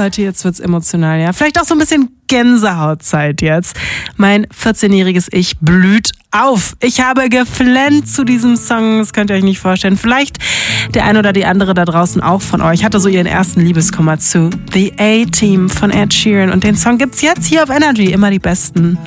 Leute, jetzt wird's emotional, ja. Vielleicht auch so ein bisschen Gänsehautzeit jetzt. Mein 14-jähriges Ich blüht auf. Ich habe geflennt zu diesem Song, das könnt ihr euch nicht vorstellen. Vielleicht der ein oder die andere da draußen auch von euch hatte so ihren ersten Liebeskummer zu The A-Team von Ed Sheeran. Und den Song gibt's jetzt hier auf Energy. Immer die besten